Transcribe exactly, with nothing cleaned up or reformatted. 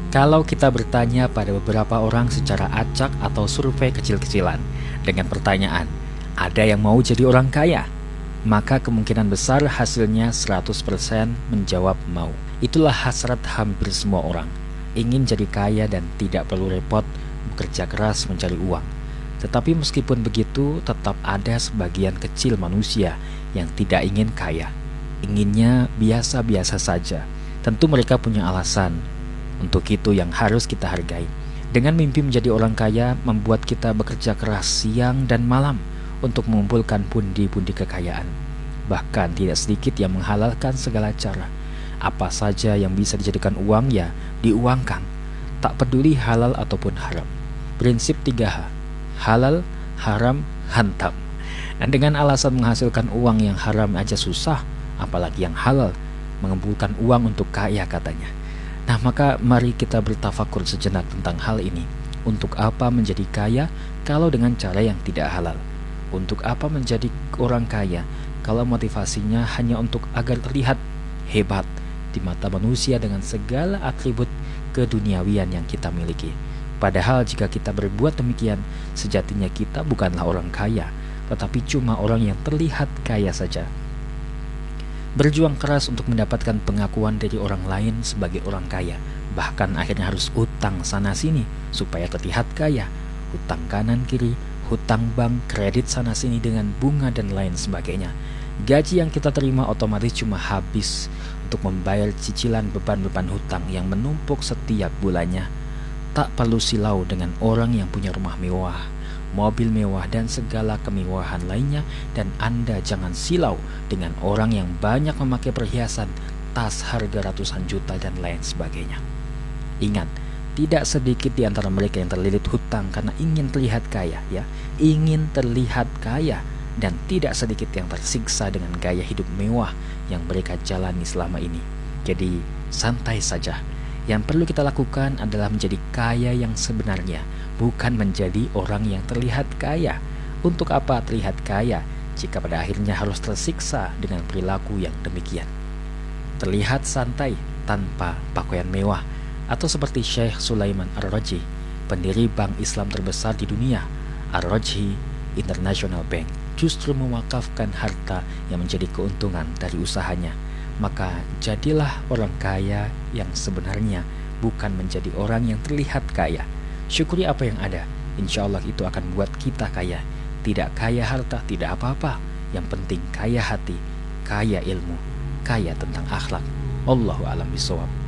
Kalau kita bertanya pada beberapa orang secara acak atau survei kecil-kecilan dengan pertanyaan, ada yang mau jadi orang kaya? Maka kemungkinan besar hasilnya seratus persen menjawab mau. Itulah hasrat hampir semua orang, ingin jadi kaya dan tidak perlu repot bekerja keras mencari uang. Tetapi meskipun begitu, tetap ada sebagian kecil manusia yang tidak ingin kaya. Inginnya biasa-biasa saja. Tentu mereka punya alasan. Untuk itu yang harus kita hargai. Dengan mimpi menjadi orang kaya membuat kita bekerja keras siang dan malam untuk mengumpulkan pundi-pundi kekayaan. Bahkan tidak sedikit yang menghalalkan segala cara. Apa saja yang bisa dijadikan uang ya diuangkan, tak peduli halal ataupun haram. Prinsip tiga H, halal, haram, hantam. Dan dengan alasan menghasilkan uang yang haram aja susah, apalagi yang halal, mengumpulkan uang untuk kaya katanya. Nah, maka mari kita bertafakur sejenak tentang hal ini. Untuk apa menjadi kaya kalau dengan cara yang tidak halal? Untuk apa menjadi orang kaya kalau motivasinya hanya untuk agar terlihat hebat di mata manusia dengan segala atribut keduniawian yang kita miliki? Padahal jika kita berbuat demikian, sejatinya kita bukanlah orang kaya, tetapi cuma orang yang terlihat kaya saja. Berjuang keras untuk mendapatkan pengakuan dari orang lain sebagai orang kaya, bahkan akhirnya harus utang sana-sini supaya terlihat kaya. Hutang kanan kiri, hutang bank, kredit sana-sini dengan bunga dan lain sebagainya. Gaji yang kita terima otomatis cuma habis untuk membayar cicilan beban-beban hutang yang menumpuk setiap bulannya. Tak perlu silau dengan orang yang punya rumah mewah, mobil mewah, dan segala kemewahan lainnya. Dan Anda jangan silau dengan orang yang banyak memakai perhiasan, tas harga ratusan juta, dan lain sebagainya. Ingat, tidak sedikit di antara mereka yang terlilit hutang karena ingin terlihat kaya, ya, ingin terlihat kaya, dan tidak sedikit yang tersiksa dengan gaya hidup mewah yang mereka jalani selama ini. Jadi, santai saja. Yang perlu kita lakukan adalah menjadi kaya yang sebenarnya, bukan menjadi orang yang terlihat kaya. Untuk apa terlihat kaya jika pada akhirnya harus tersiksa dengan perilaku yang demikian? Terlihat santai tanpa pakaian mewah, atau seperti Syekh Sulaiman Ar-Rajhi, pendiri bank Islam terbesar di dunia, Ar-Rajhi International Bank, justru mewakafkan harta yang menjadi keuntungan dari usahanya. Maka jadilah orang kaya yang sebenarnya, bukan menjadi orang yang terlihat kaya. Syukuri apa yang ada, insya Allah itu akan buat kita kaya. Tidak kaya harta, tidak apa-apa. Yang penting kaya hati, kaya ilmu, kaya tentang akhlak. Allahu a'lam bishawab.